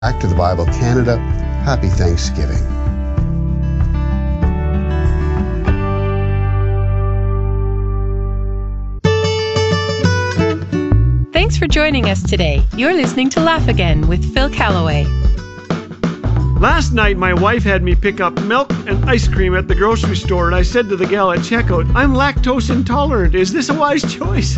Back to the Bible Canada, happy Thanksgiving. Thanks for joining us today. You're listening to Laugh Again with Phil Callaway. Last night, my wife had me pick up milk and ice cream at the grocery store, and I said to the gal at checkout, "I'm lactose intolerant. Is this a wise choice?"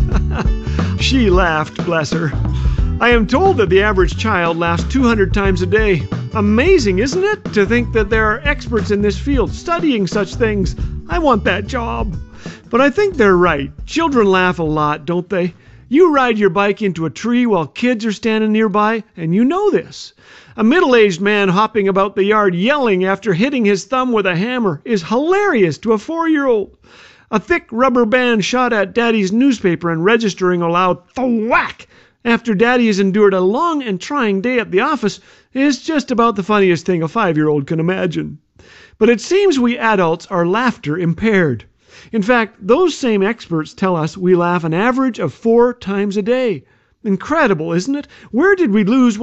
She laughed, bless her. I am told that the average child laughs 200 times a day. Amazing, isn't it? To think that there are experts in this field studying such things. I want that job. But I think they're right. Children laugh a lot, don't they? You ride your bike into a tree while kids are standing nearby, and you know this. A middle-aged man hopping about the yard yelling after hitting his thumb with a hammer is hilarious to a 4-year-old. A thick rubber band shot at Daddy's newspaper and registering a loud thwack after Daddy has endured a long and trying day at the office is just about the funniest thing a 5-year-old can imagine. But it seems we adults are laughter impaired. In fact, those same experts tell us we laugh an average of 4 times a day. Incredible, isn't it? Where did we lose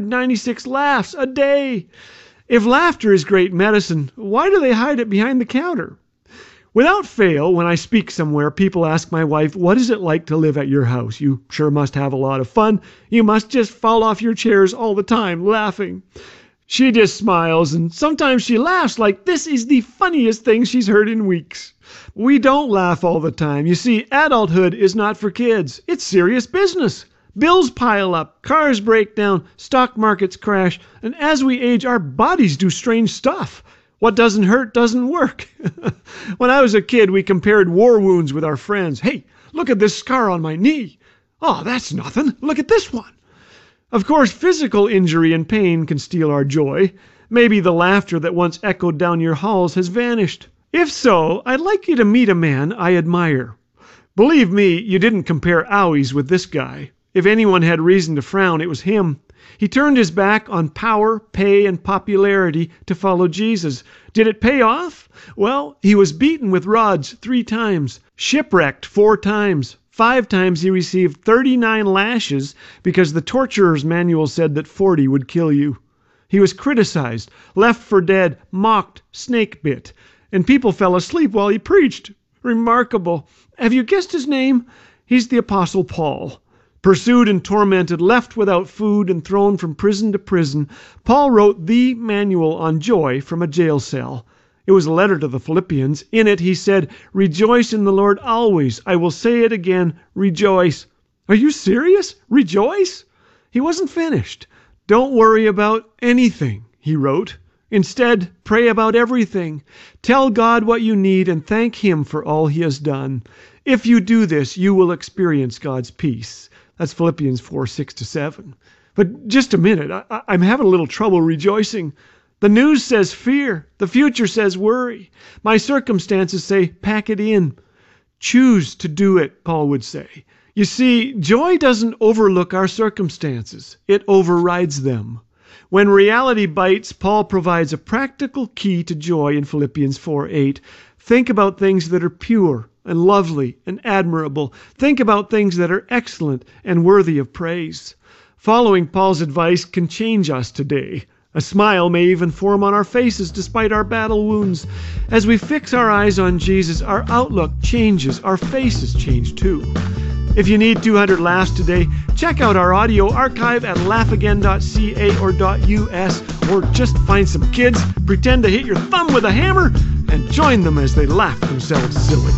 196 laughs a day? If laughter is great medicine, why do they hide it behind the counter? Without fail, when I speak somewhere, people ask my wife, "What is it like to live at your house? You sure must have a lot of fun. You must just fall off your chairs all the time laughing." She just smiles, and sometimes she laughs like this is the funniest thing she's heard in weeks. We don't laugh all the time. You see, adulthood is not for kids. It's serious business. Bills pile up, cars break down, stock markets crash, and as we age, our bodies do strange stuff. What doesn't hurt doesn't work. When I was a kid, we compared war wounds with our friends. "Hey, look at this scar on my knee." "Oh, that's nothing. Look at this one." Of course, physical injury and pain can steal our joy. Maybe the laughter that once echoed down your halls has vanished. If so, I'd like you to meet a man I admire. Believe me, you didn't compare owies with this guy. If anyone had reason to frown, it was him. He turned his back on power, pay, and popularity to follow Jesus. Did it pay off? Well, he was beaten with rods 3 times, shipwrecked 4 times. 5 times he received 39 lashes because the torturer's manual said that 40 would kill you. He was criticized, left for dead, mocked, snake bit, and people fell asleep while he preached. Remarkable. Have you guessed his name? He's the Apostle Paul. Pursued and tormented, left without food, and thrown from prison to prison, Paul wrote the manual on joy from a jail cell. It was a letter to the Philippians. In it he said, "Rejoice in the Lord always. I will say it again, rejoice." Are you serious? Rejoice? He wasn't finished. "Don't worry about anything," he wrote. Instead, pray about everything. Tell God what you need and thank Him for all He has done. If you do this, you will experience God's peace. That's Philippians 4:6-7. But just a minute, I'm having a little trouble rejoicing. The news says fear. The future says worry. My circumstances say pack it in. Choose to do it, Paul would say. You see, joy doesn't overlook our circumstances. It overrides them. When reality bites, Paul provides a practical key to joy in Philippians 4:8. Think about things that are pure and lovely and admirable. Think about things that are excellent and worthy of praise. Following Paul's advice can change us today. A smile may even form on our faces despite our battle wounds. As we fix our eyes on Jesus, our outlook changes, our faces change too. If you need 200 laughs today, check out our audio archive at laughagain.ca or .us, or just find some kids, pretend to hit your thumb with a hammer, and join them as they laugh themselves silly.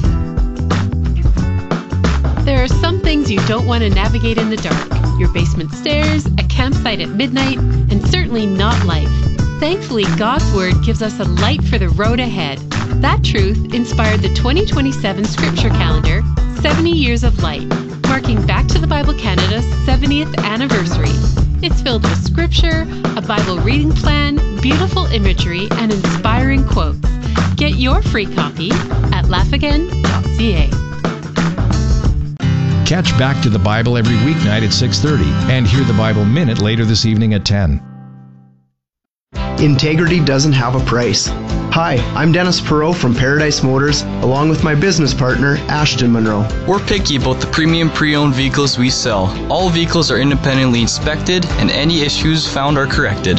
There are some things you don't want to navigate in the dark. Your basement stairs, a campsite at midnight, and certainly not life. Thankfully, God's Word gives us a light for the road ahead. That truth inspired the 2027 Scripture Calendar, 70 Years of Light, marking Back to the Bible Canada's 70th anniversary. It's filled with Scripture, a Bible reading plan, beautiful imagery, and inspiring quotes. Get your free copy at laughagain.ca. Catch Back to the Bible every weeknight at 6:30 and hear the Bible Minute later this evening at 10. Integrity doesn't have a price. Hi, I'm Dennis Perot from Paradise Motors, along with my business partner, Ashton Monroe. We're picky about the premium pre-owned vehicles we sell. All vehicles are independently inspected, and any issues found are corrected.